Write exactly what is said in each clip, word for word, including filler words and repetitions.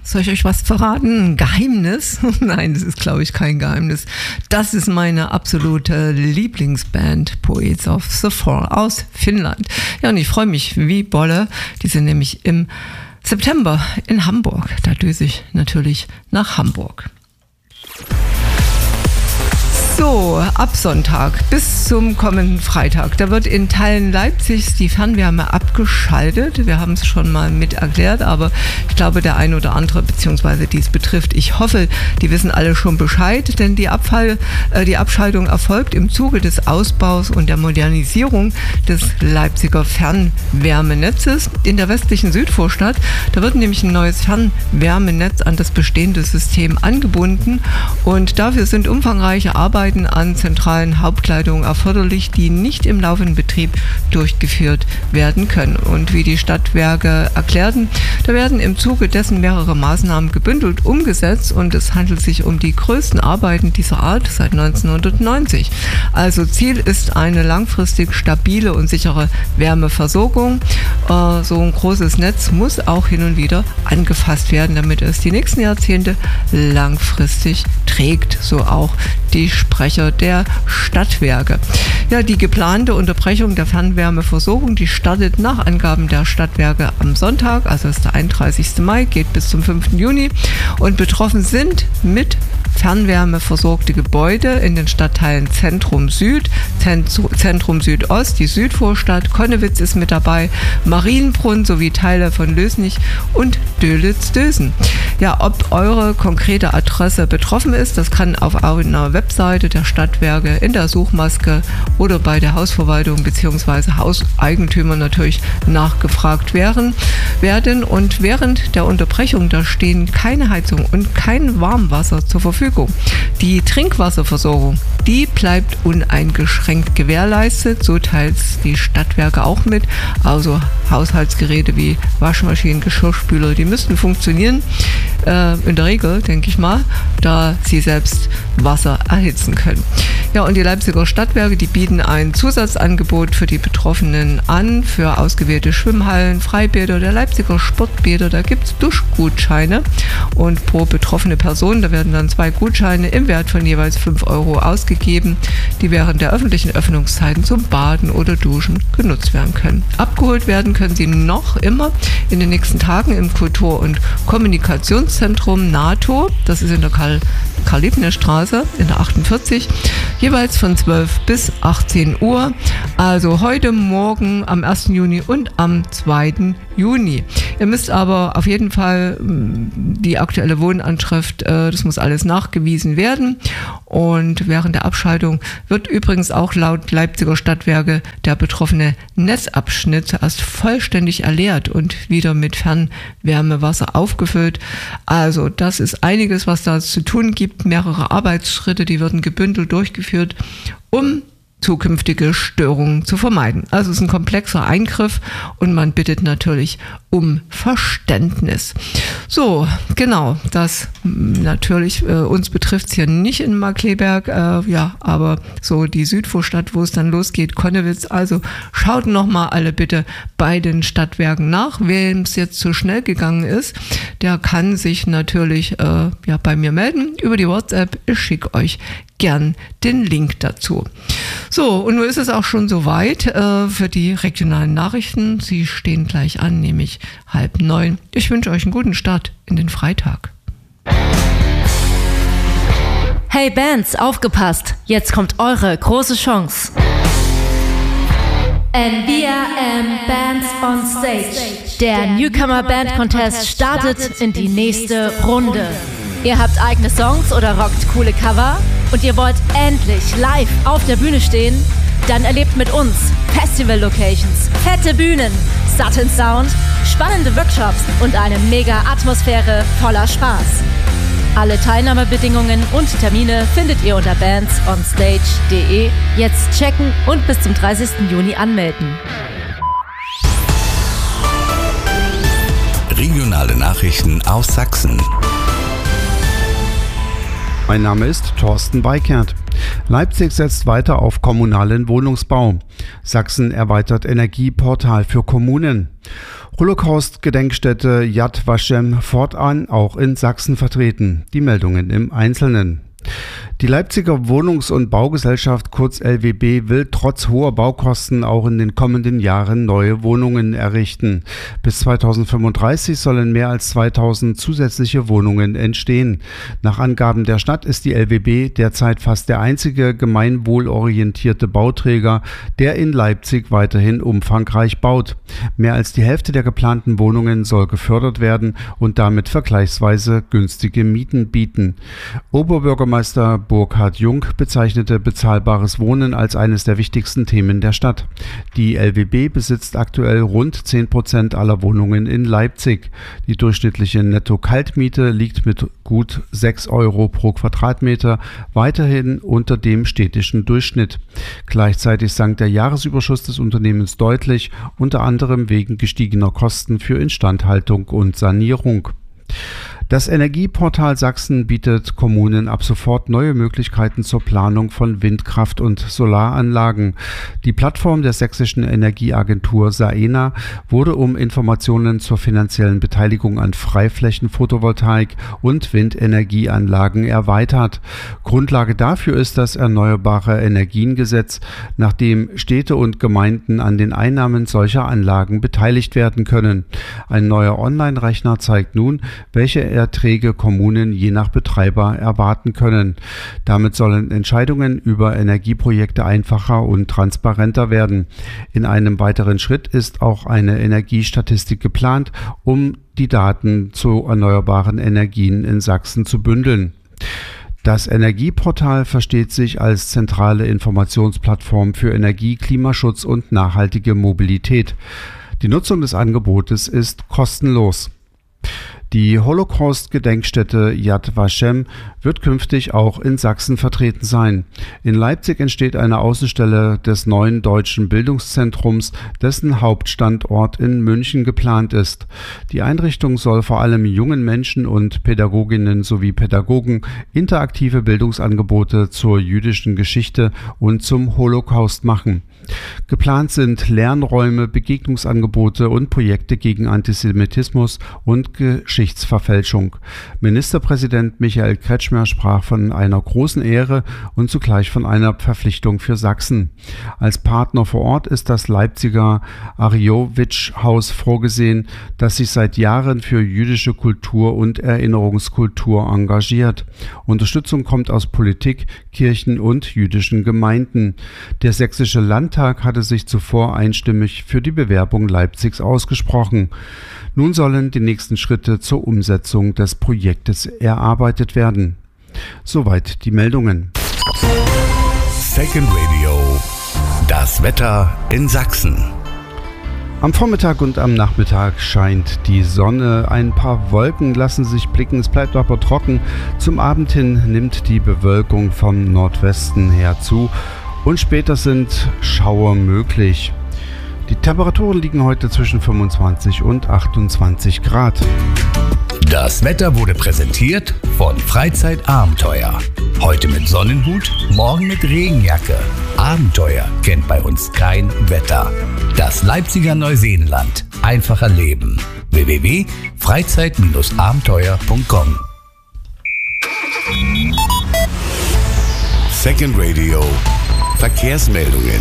Soll ich euch was verraten? Ein Geheimnis? Nein, das ist, glaube ich, kein Geheimnis. Das ist meine absolute Lieblingsband, Poets of the Fall aus Finnland. Ja, und ich freue mich wie Bolle. Die sind nämlich im September in Hamburg. Da düse ich natürlich nach Hamburg. So, ab Sonntag bis zum kommenden Freitag, da wird in Teilen Leipzigs die Fernwärme abgeschaltet. Wir haben es schon mal mit erklärt, aber ich glaube, der ein oder andere, beziehungsweise die es betrifft, ich hoffe, die wissen alle schon Bescheid, denn die, Abfall, äh, die Abschaltung erfolgt im Zuge des Ausbaus und der Modernisierung des Leipziger Fernwärmenetzes in der westlichen Südvorstadt. Da wird nämlich ein neues Fernwärmenetz an das bestehende System angebunden und dafür sind umfangreiche Arbeiten an zentralen Hauptleitungen erforderlich, die nicht im laufenden Betrieb durchgeführt werden können. Und wie die Stadtwerke erklärten, da werden im Zuge dessen mehrere Maßnahmen gebündelt umgesetzt und es handelt sich um die größten Arbeiten dieser Art seit neunzehnhundertneunzig. Also Ziel ist eine langfristig stabile und sichere Wärmeversorgung. Äh, so ein großes Netz muss auch hin und wieder angefasst werden, damit es die nächsten Jahrzehnte langfristig trägt, so auch die Sprecher der Stadtwerke. Ja, die geplante Unterbrechung der Fernwärmeversorgung, die startet nach Angaben der Stadtwerke am Sonntag, also ist der einunddreißigsten Mai, geht bis zum fünften Juni und betroffen sind mit Fernwärme versorgte Gebäude in den Stadtteilen Zentrum Süd, Zentrum Südost, die Südvorstadt, Konnewitz ist mit dabei, Marienbrunn sowie Teile von Lösnich und Dölitz-Dösen. Ja, ob eure konkrete Adresse betroffen ist, das kann auf einer Webseite der Stadtwerke, in der Suchmaske oder bei der Hausverwaltung bzw. Hauseigentümer natürlich nachgefragt werden. werden. Und während der Unterbrechung, da stehen keine Heizung und kein Warmwasser zur Verfügung. Die Trinkwasserversorgung, die bleibt uneingeschränkt gewährleistet, so teilt die Stadtwerke auch mit. Also Haushaltsgeräte wie Waschmaschinen, Geschirrspüler, die müssten funktionieren, äh, in der Regel, denke ich mal, da sie selbst Wasser erhitzen können. Ja, und die Leipziger Stadtwerke, die bieten ein Zusatzangebot für die Betroffenen an, für ausgewählte Schwimmhallen, Freibäder der Leipziger Sportbäder, da gibt es Duschgutscheine und pro betroffene Person, da werden dann zwei Gutscheine im Wert von jeweils fünf Euro ausgegeben, die während der öffentlichen Öffnungszeiten zum Baden oder Duschen genutzt werden können. Abgeholt werden können sie noch immer in den nächsten Tagen im Kultur- und Kommunikationszentrum NATO, das ist in der Karl Karl-Liebknecht-Straße in der achtundvierzig, jeweils von zwölf bis achtzehn Uhr, also heute, morgen am ersten Juni und am zweiten Juni. Ihr müsst aber auf jeden Fall die aktuelle Wohnanschrift, das muss alles nachgewiesen werden und während der Abschaltung wird übrigens auch laut Leipziger Stadtwerke der betroffene Netzabschnitt zuerst vollständig erleert und wieder mit Fernwärmewasser aufgefüllt. Also das ist einiges, was da zu tun gibt, mehrere Arbeitsschritte, die werden gebündelt durchgeführt, um zukünftige Störungen zu vermeiden. Also es ist ein komplexer Eingriff und man bittet natürlich um Verständnis. So, genau, das natürlich, äh, uns betrifft es hier nicht in Markkleeberg, äh, ja, aber so die Südvorstadt, wo es dann losgeht, Konnewitz, also schaut nochmal alle bitte bei den Stadtwerken nach. Wem es jetzt zu schnell gegangen ist, der kann sich natürlich äh, ja, bei mir melden über die WhatsApp. Ich schicke euch gern den Link dazu. So, und nun ist es auch schon soweit äh, für die regionalen Nachrichten. Sie stehen gleich an, nämlich halb neun. Ich wünsche euch einen guten Start in den Freitag. Hey Bands, aufgepasst! Jetzt kommt eure große Chance. N B R M Bands on Stage. Der Newcomer Band Contest startet in die nächste Runde. Ihr habt eigene Songs oder rockt coole Cover und ihr wollt endlich live auf der Bühne stehen? Dann erlebt mit uns Festival-Locations, fette Bühnen, satten Sound, spannende Workshops und eine mega Atmosphäre voller Spaß. Alle Teilnahmebedingungen und Termine findet ihr unter bands on stage punkt de. Jetzt checken und bis zum dreißigsten Juni anmelden. Regionale Nachrichten aus Sachsen. Mein Name ist Thorsten Weikert. Leipzig setzt weiter auf kommunalen Wohnungsbau. Sachsen erweitert Energieportal für Kommunen. Holocaust-Gedenkstätte Yad Vashem fortan auch in Sachsen vertreten. Die Meldungen im Einzelnen. Die Leipziger Wohnungs- und Baugesellschaft, kurz L W B, will trotz hoher Baukosten auch in den kommenden Jahren neue Wohnungen errichten. Bis zweitausendfünfunddreißig sollen mehr als zweitausend zusätzliche Wohnungen entstehen. Nach Angaben der Stadt ist die L W B derzeit fast der einzige gemeinwohlorientierte Bauträger, der in Leipzig weiterhin umfangreich baut. Mehr als die Hälfte der geplanten Wohnungen soll gefördert werden und damit vergleichsweise günstige Mieten bieten. Oberbürgermeister Burkhard Jung bezeichnete bezahlbares Wohnen als eines der wichtigsten Themen der Stadt. Die L W B besitzt aktuell rund zehn Prozent aller Wohnungen in Leipzig. Die durchschnittliche Netto-Kaltmiete liegt mit gut sechs Euro pro Quadratmeter weiterhin unter dem städtischen Durchschnitt. Gleichzeitig sank der Jahresüberschuss des Unternehmens deutlich, unter anderem wegen gestiegener Kosten für Instandhaltung und Sanierung. Das Energieportal Sachsen bietet Kommunen ab sofort neue Möglichkeiten zur Planung von Windkraft- und Solaranlagen. Die Plattform der sächsischen Energieagentur SAENA wurde um Informationen zur finanziellen Beteiligung an Freiflächen-Photovoltaik und Windenergieanlagen erweitert. Grundlage dafür ist das Erneuerbare Energiengesetz, nach dem Städte und Gemeinden an den Einnahmen solcher Anlagen beteiligt werden können. Ein neuer Online-Rechner zeigt nun, welche Erträge Kommunen je nach Betreiber erwarten können. Damit sollen Entscheidungen über Energieprojekte einfacher und transparenter werden. In einem weiteren Schritt ist auch eine Energiestatistik geplant, um die Daten zu erneuerbaren Energien in Sachsen zu bündeln. Das Energieportal versteht sich als zentrale Informationsplattform für Energie, Klimaschutz und nachhaltige Mobilität. Die Nutzung des Angebotes ist kostenlos. Die Holocaust-Gedenkstätte Yad Vashem wird künftig auch in Sachsen vertreten sein. In Leipzig entsteht eine Außenstelle des neuen deutschen Bildungszentrums, dessen Hauptstandort in München geplant ist. Die Einrichtung soll vor allem jungen Menschen und Pädagoginnen sowie Pädagogen interaktive Bildungsangebote zur jüdischen Geschichte und zum Holocaust machen. Geplant sind Lernräume, Begegnungsangebote und Projekte gegen Antisemitismus und Geschichtsverfälschung. Ministerpräsident Michael Kretschmer sprach von einer großen Ehre und zugleich von einer Verpflichtung für Sachsen. Als Partner vor Ort ist das Leipziger Ariowitsch-Haus vorgesehen, das sich seit Jahren für jüdische Kultur und Erinnerungskultur engagiert. Unterstützung kommt aus Politik, Kirchen und jüdischen Gemeinden. Der sächsische Landtag hatte sich zuvor einstimmig für die Bewerbung Leipzigs ausgesprochen. Nun sollen die nächsten Schritte zur Umsetzung des Projektes erarbeitet werden. Soweit die Meldungen. Second Radio. Das Wetter in Sachsen. Am Vormittag und am Nachmittag scheint die Sonne. Ein paar Wolken lassen sich blicken, es bleibt aber trocken. Zum Abend hin nimmt die Bewölkung vom Nordwesten her zu und später sind Schauer möglich. Die Temperaturen liegen heute zwischen fünfundzwanzig und achtundzwanzig Grad. Das Wetter wurde präsentiert von Freizeitabenteuer. Heute mit Sonnenhut, morgen mit Regenjacke. Abenteuer kennt bei uns kein Wetter. Das Leipziger Neuseenland. Einfacher Leben. w w w punkt freizeit abenteuer punkt com. Second Radio. Verkehrsmeldungen.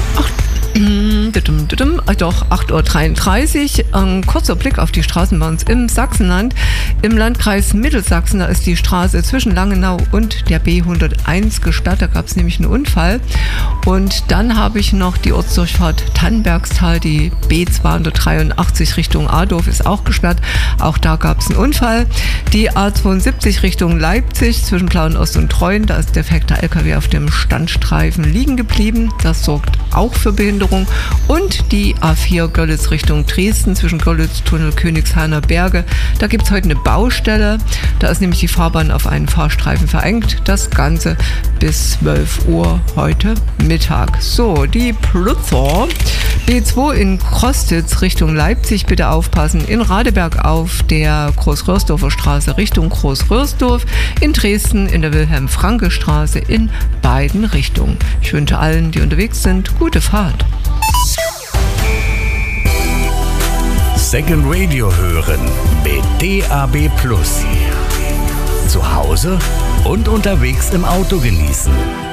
Doch, acht Uhr dreiunddreißig. Ein kurzer Blick auf die Straßenbahns im Sachsenland. Im Landkreis Mittelsachsen, da ist die Straße zwischen Langenau und der B hunderteins gesperrt. Da gab es nämlich einen Unfall. Und dann habe ich noch die Ortsdurchfahrt Tannenbergstal, die B zweihundertdreiundachtzig Richtung Adorf ist auch gesperrt. Auch da gab es einen Unfall. Die A zweiundsiebzig Richtung Leipzig zwischen Plauenost und Treuen, da ist defekter L K W auf dem Standstreifen liegen geblieben. Das sorgt auch für Behinderung. Und die A vier Görlitz Richtung Dresden zwischen Görlitz, Tunnel, Königshainer Berge. Da gibt es heute eine Baustelle. Da ist nämlich die Fahrbahn auf einen Fahrstreifen verengt. Das Ganze bis zwölf Uhr heute Mittag. So, die Plutzer. B zwei in Krostitz Richtung Leipzig, bitte aufpassen. In Radeberg auf der Großröhrsdorfer Straße Richtung Großröhrsdorf. In Dresden in der Wilhelm-Franke-Straße in beiden Richtungen. Ich wünsche allen, die unterwegs sind, gute Fahrt. Second Radio hören mit D A B Plus. Zu Hause und unterwegs im Auto genießen.